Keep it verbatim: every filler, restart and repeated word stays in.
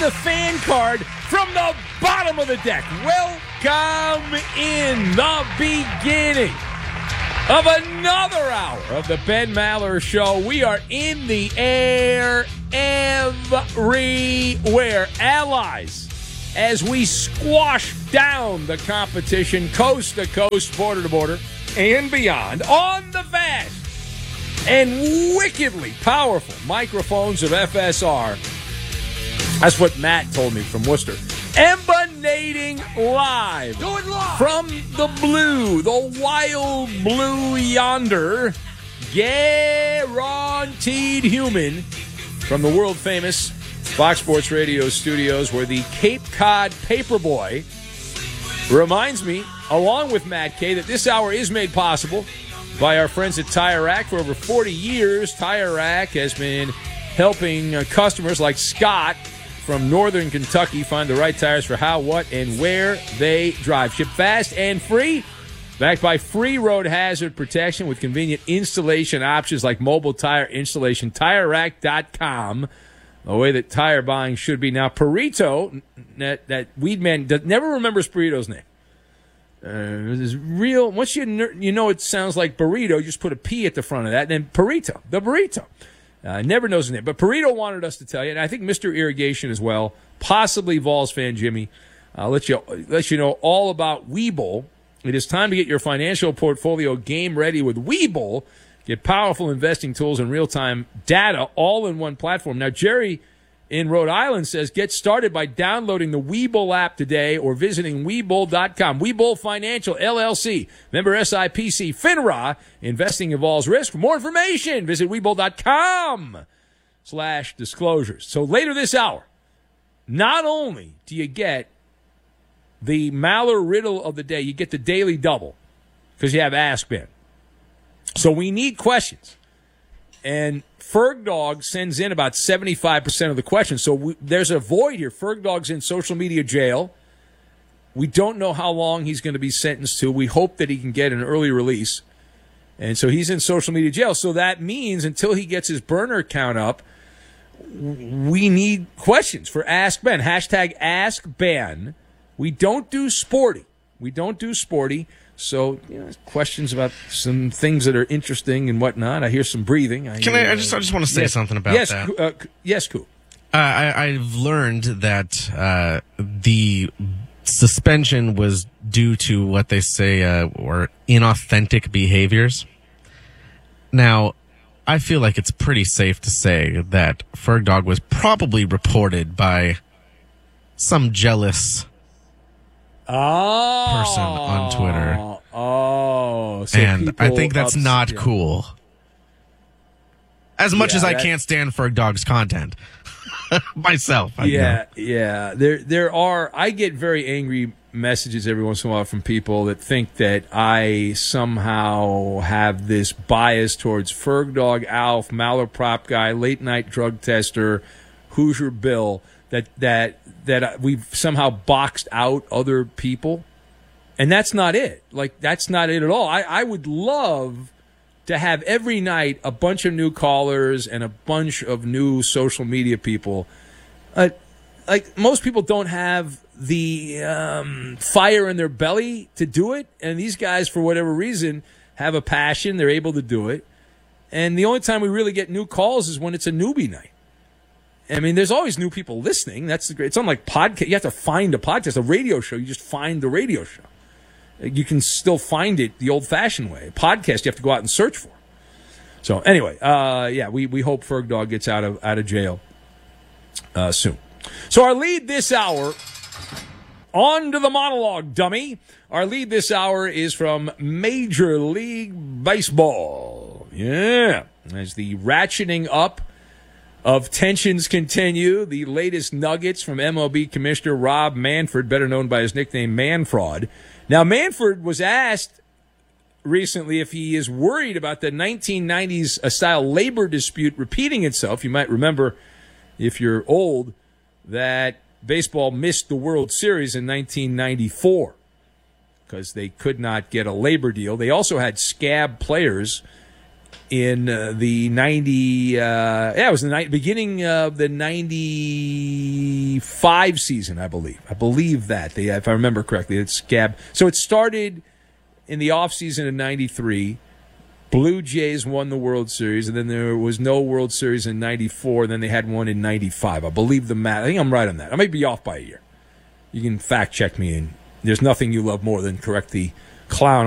the fan card from the bottom of the deck. Welcome in the beginning of another hour of the Ben Maller Show. We are in the air everywhere. Allies, as we squash down the competition coast to coast, border to border, and beyond on the vast and wickedly powerful microphones of F S R. That's what Matt told me from Worcester. Emanating live, Do it live. from the blue, the wild blue yonder, guaranteed human from the world famous Fox Sports Radio studios, where the Cape Cod Paperboy reminds me, along with Matt K, that this hour is made possible by our friends at Tire Rack. For over forty years, Tire Rack has been helping uh, customers like Scott from Northern Kentucky find the right tires for how, what, and where they drive. Ship fast and free, backed by free road hazard protection with convenient installation options like mobile tire installation. Tire Rack dot com, the way that tire buying should be. Now, Perito, that, that Weedman does, never remembers Perito's name. Uh, this is real. Once you ner- you know it sounds like burrito, you just put a P at the front of that, and then Perito, the burrito. Uh, never knows his name. But Perito wanted us to tell you, and I think Mister Irrigation as well, possibly Vols fan Jimmy, uh, let you let you know all about Webull. It is time to get your financial portfolio game ready with Webull. Get powerful investing tools and real-time data all in one platform. Now, Jerry in Rhode Island says, get started by downloading the Webull app today or visiting Webull dot com. Webull Financial, L L C, member S I P C, FINRA, investing involves risk. For more information, visit Webull dot com slash disclosures. So later this hour, not only do you get the Maller riddle of the day, you get the daily double because you have Ask Ben. So we need questions. And Ferg Dog sends in about seventy-five percent of the questions. So we, there's a void here. Ferg Dog's in social media jail. We don't know how long he's going to be sentenced to. We hope that he can get an early release. And so he's in social media jail. So that means until he gets his burner count up, we need questions for Ask Ben. Hashtag Ask Ben. We don't do sporty. We don't do sporty. So, you know, questions about some things that are interesting and whatnot. I hear some breathing. I Can hear, I, I just I just want to say yes, something about yes, that. Uh, yes, Coop. Uh, I, I've learned that uh, the suspension was due to what they say uh, were inauthentic behaviors. Now, I feel like it's pretty safe to say that Ferg Dog was probably reported by some jealous oh, person on Twitter. Oh, so and I think that's ups- not yeah. cool. As much Yeah, as I that- can't stand Ferg Dog's content myself. I Yeah, know. yeah. There, there are. I get very angry messages every once in a while from people that think that I somehow have this bias towards Ferg Dog, Alf, Maller Prop Guy, late night drug tester, Hoosier Bill. That that that we've somehow boxed out other people. And that's not it. Like, that's not it at all. I, I would love to have every night a bunch of new callers and a bunch of new social media people. Uh, like, most people don't have the um, fire in their belly to do it. And these guys, for whatever reason, have a passion. They're able to do it. And the only time we really get new calls is when it's a newbie night. I mean, there's always new people listening. That's the great. It's unlike podcast. You have to find a podcast, a radio show. You just find the radio show. You can still find it the old-fashioned way. A podcast, you have to go out and search for. So anyway, uh, yeah, we, we hope Ferg Dog gets out of out of jail uh, soon. So our lead this hour, on to the monologue, dummy. Our lead this hour is from Major League Baseball. Yeah, as the ratcheting up of tensions continue, the latest nuggets from M L B Commissioner Rob Manfred, better known by his nickname Manfraud. Now, Manfred was asked recently if he is worried about the nineteen nineties-style labor dispute repeating itself. You might remember, if you're old, that baseball missed the World Series in nineteen ninety-four because they could not get a labor deal. They also had scab players in uh, the ninety. Uh, yeah, it was the ni- beginning of the ninety-five season, I believe. I believe that they, if I remember correctly, it's Scab. So it started in the off season of ninety-three. Blue Jays won the World Series, and then there was no World Series in ninety-four. And then they had one in ninety-five. I believe the math. I think I'm right on that. I might be off by a year. You can fact check me, and there's nothing you love more than correct the clown